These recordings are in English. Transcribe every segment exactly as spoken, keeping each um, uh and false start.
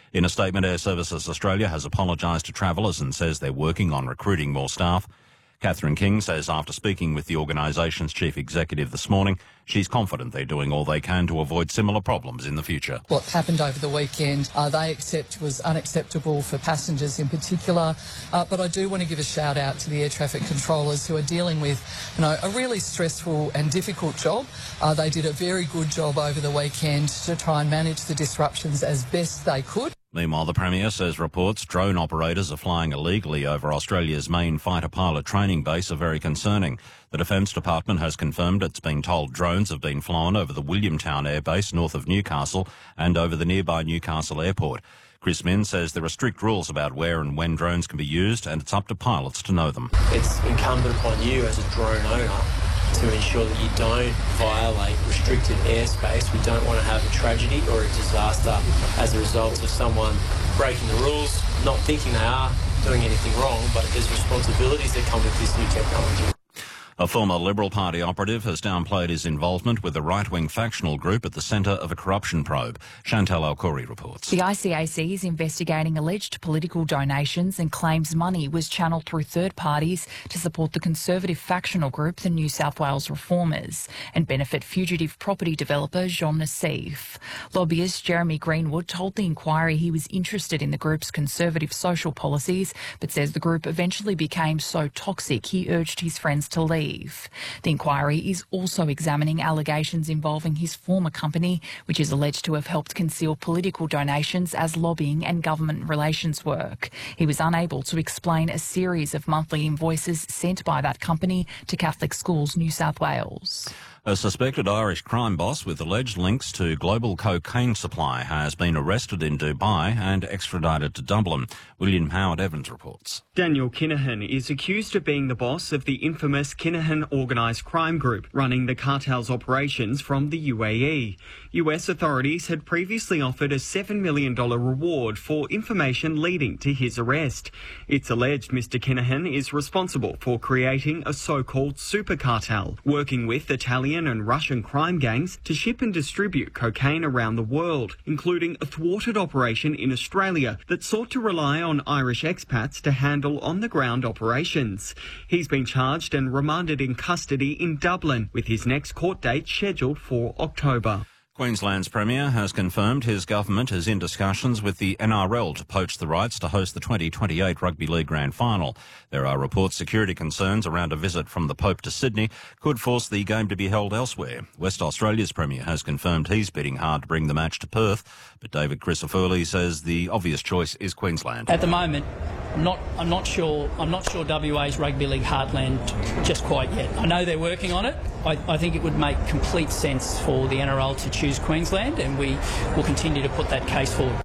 In a statement, Air Services Australia has apologised to travellers and says they're working on recruiting more staff. Catherine King says after speaking with the organisation's chief executive this morning, she's confident they're doing all they can to avoid similar problems in the future. What happened over the weekend, uh, they accept was unacceptable for passengers in particular. Uh, but I do want to give a shout out to the air traffic controllers who are dealing with, you know, a really stressful and difficult job. Uh, they did a very good job over the weekend to try and manage the disruptions as best they could. Meanwhile, the Premier says reports drone operators are flying illegally over Australia's main fighter pilot training base are very concerning. The Defence Department has confirmed it's been told drones have been flown over the Williamtown Air Base north of Newcastle and over the nearby Newcastle Airport. Chris Min says there are strict rules about where and when drones can be used, and it's up to pilots to know them. It's incumbent upon you as a drone owner to ensure that you don't violate restricted airspace. We don't want to have a tragedy or a disaster as a result of someone breaking the rules, not thinking they are doing anything wrong, but there's responsibilities that come with this new technology. A former Liberal Party operative has downplayed his involvement with a right-wing factional group at the centre of a corruption probe. Chantal Alcouri reports. The I C A C is investigating alleged political donations and claims money was channelled through third parties to support the Conservative factional group, the New South Wales Reformers, and benefit fugitive property developer Jean Nassif. Lobbyist Jeremy Greenwood told the inquiry he was interested in the group's conservative social policies, but says the group eventually became so toxic he urged his friends to leave. The inquiry is also examining allegations involving his former company, which is alleged to have helped conceal political donations as lobbying and government relations work. He was unable to explain a series of monthly invoices sent by that company to Catholic Schools New South Wales. A suspected Irish crime boss with alleged links to global cocaine supply has been arrested in Dubai and extradited to Dublin. William Howard Evans reports. Daniel Kinahan is accused of being the boss of the infamous Kinahan organised crime group, running the cartel's operations from the U A E. U S authorities had previously offered a seven million dollars reward for information leading to his arrest. It's alleged Mister Kinahan is responsible for creating a so-called super cartel, working with Italian and Russian crime gangs to ship and distribute cocaine around the world, including a thwarted operation in Australia that sought to rely on Irish expats to handle on-the-ground operations. He's been charged and remanded in custody in Dublin, with his next court date scheduled for October. Queensland's Premier has confirmed his government is in discussions with the N R L to poach the rights to host the twenty twenty-eight Rugby League Grand Final. There are reports security concerns around a visit from the Pope to Sydney could force the game to be held elsewhere. West Australia's Premier has confirmed he's bidding hard to bring the match to Perth, but David Crisafulli says the obvious choice is Queensland. At the moment, I'm not, I'm not sure, I'm not sure W A's Rugby League heartland just quite yet. I know they're working on it. I, I think it would make complete sense for the N R L to choose Queensland, and we will continue to put that case forward.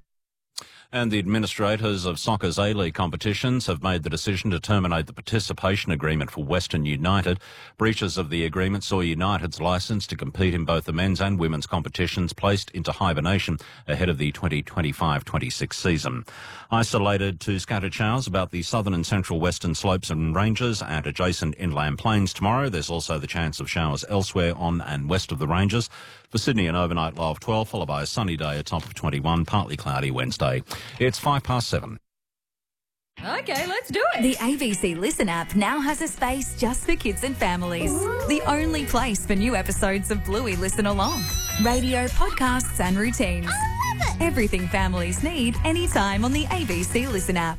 And the administrators of soccer's A-League competitions have made the decision to terminate the participation agreement for Western United. Breaches of the agreement saw United's licence to compete in both the men's and women's competitions placed into hibernation ahead of the twenty twenty-five twenty-six season. Isolated to scattered showers about the southern and central western slopes and ranges and adjacent inland plains tomorrow. There's also the chance of showers elsewhere on and west of the ranges. For Sydney, an overnight low of twelve, followed by a sunny day, a top of twenty-one, partly cloudy Wednesday. It's five past seven. Okay, let's do it. The A B C Listen app now has a space just for kids and families. Ooh. The only place for new episodes of Bluey Listen Along. Radio, podcasts and routines. I love it. Everything families need anytime on the A B C Listen app.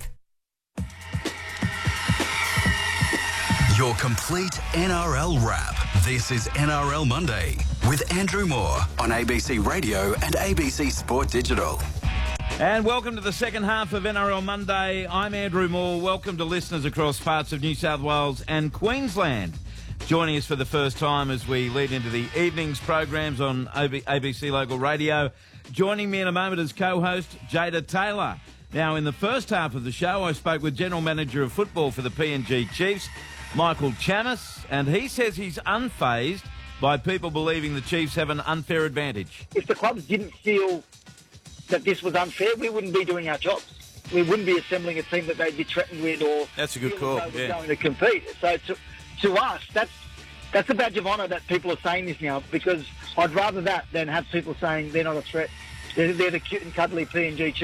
Your complete N R L wrap. This is N R L Monday with Andrew Moore on A B C Radio and A B C Sport Digital. And welcome to the second half of N R L Monday. I'm Andrew Moore. Welcome to listeners across parts of New South Wales and Queensland. Joining us for the first time as we lead into the evenings programs on A B C Local Radio. Joining me in a moment as co-host, Jada Taylor. Now, in the first half of the show, I spoke with General Manager of Football for the P N G Chiefs, Michael Chammas, and he says he's unfazed by people believing the Chiefs have an unfair advantage. If the clubs didn't feel that this was unfair, we wouldn't be doing our jobs. We wouldn't be assembling a team that they'd be threatened with or that's a good call. They yeah. going to compete. So to, to us, that's that's a badge of honour that people are saying this now, because I'd rather that than have people saying they're not a threat. They're, they're the cute and cuddly P N G Chiefs.